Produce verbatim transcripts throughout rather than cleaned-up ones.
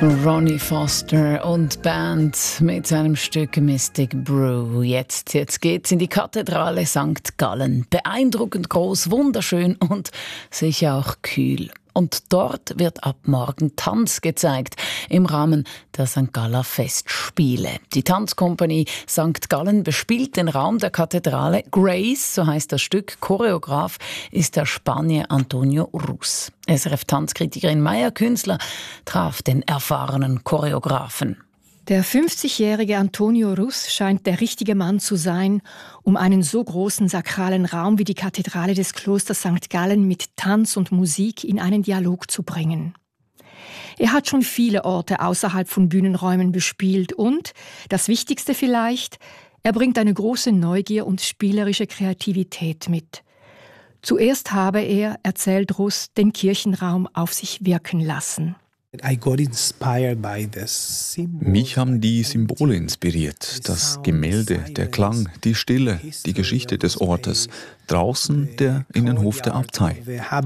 Ronnie Foster und Band mit seinem Stück Mystic Brew. Jetzt, jetzt geht's in die Kathedrale Sankt Gallen. Beeindruckend groß, wunderschön und sicher auch kühl. Und dort wird ab morgen Tanz gezeigt im Rahmen der Sankt Galler Festspiele. Die Tanzkompanie Sankt Gallen bespielt den Raum der Kathedrale. Grace, so heißt das Stück, Choreograf ist der Spanier Antonio Rus. S R F-Tanzkritikerin Maya Künzler traf den erfahrenen Choreografen. Der fünfzigjährige Antonio Rus scheint der richtige Mann zu sein, um einen so großen sakralen Raum wie die Kathedrale des Klosters Sankt Gallen mit Tanz und Musik in einen Dialog zu bringen. Er hat schon viele Orte außerhalb von Bühnenräumen bespielt und, das Wichtigste vielleicht, er bringt eine große Neugier und spielerische Kreativität mit. Zuerst habe er, erzählt Rus, den Kirchenraum auf sich wirken lassen. Mich haben die Symbole inspiriert, das Gemälde, der Klang, die Stille, die Geschichte des Ortes, draußen der Innenhof der Abtei.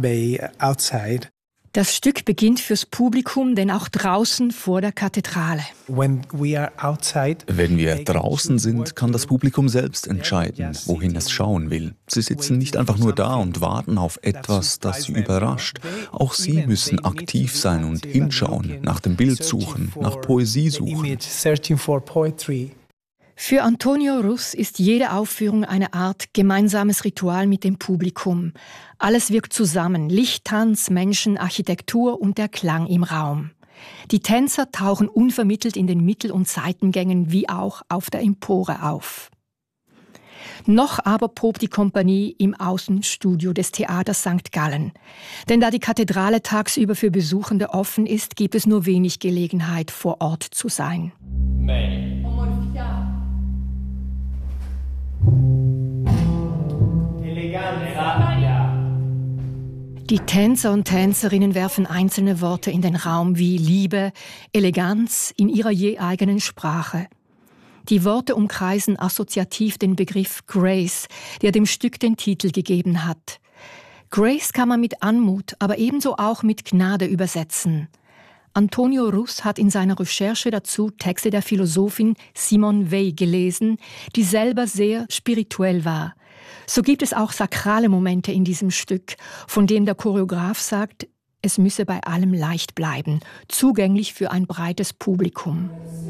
Das Stück beginnt fürs Publikum, denn auch draußen vor der Kathedrale. Wenn wir draußen sind, kann das Publikum selbst entscheiden, wohin es schauen will. Sie sitzen nicht einfach nur da und warten auf etwas, das sie überrascht. Auch sie müssen aktiv sein und hinschauen, nach dem Bild suchen, nach Poesie suchen. Für Antonio Rus ist jede Aufführung eine Art gemeinsames Ritual mit dem Publikum. Alles wirkt zusammen: Licht, Tanz, Menschen, Architektur und der Klang im Raum. Die Tänzer tauchen unvermittelt in den Mittel- und Seitengängen wie auch auf der Empore auf. Noch aber probt die Kompanie im Außenstudio des Theaters Sankt Gallen. Denn da die Kathedrale tagsüber für Besuchende offen ist, gibt es nur wenig Gelegenheit, vor Ort zu sein. Bene. Die Tänzer und Tänzerinnen werfen einzelne Worte in den Raum wie Liebe, Eleganz in ihrer je eigenen Sprache. Die Worte umkreisen assoziativ den Begriff Grace, der dem Stück den Titel gegeben hat. Grace kann man mit Anmut, aber ebenso auch mit Gnade übersetzen. Antonio Rus hat in seiner Recherche dazu Texte der Philosophin Simone Weil gelesen, die selber sehr spirituell war. So gibt es auch sakrale Momente in diesem Stück, von dem der Choreograf sagt, es müsse bei allem leicht bleiben, zugänglich für ein breites Publikum.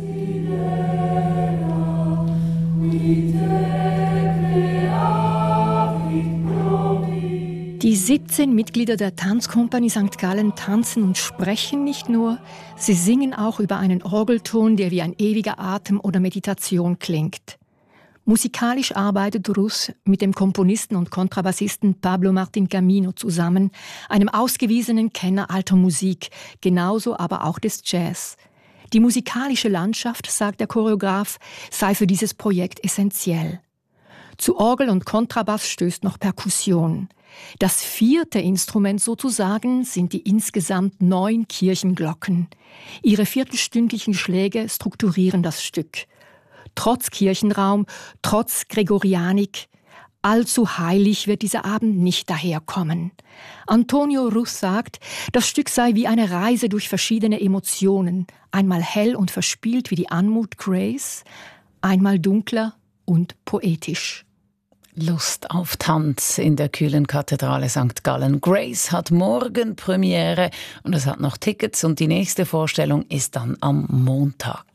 Die siebzehn Mitglieder der Tanzkompanie Sankt Gallen tanzen und sprechen nicht nur, sie singen auch über einen Orgelton, der wie ein ewiger Atem oder Meditation klingt. Musikalisch arbeitet Rus mit dem Komponisten und Kontrabassisten Pablo Martín Camino zusammen, einem ausgewiesenen Kenner alter Musik, genauso aber auch des Jazz. Die musikalische Landschaft, sagt der Choreograf, sei für dieses Projekt essentiell. Zu Orgel und Kontrabass stößt noch Perkussion. Das vierte Instrument sozusagen sind die insgesamt neun Kirchenglocken. Ihre viertelstündlichen Schläge strukturieren das Stück. Trotz Kirchenraum, trotz Gregorianik, allzu heilig wird dieser Abend nicht daherkommen. Antonio Rus sagt, das Stück sei wie eine Reise durch verschiedene Emotionen, einmal hell und verspielt wie die Anmut Grace, einmal dunkler und poetisch. Lust auf Tanz in der kühlen Kathedrale Sankt Gallen. Grace hat morgen Premiere und es hat noch Tickets und die nächste Vorstellung ist dann am Montag.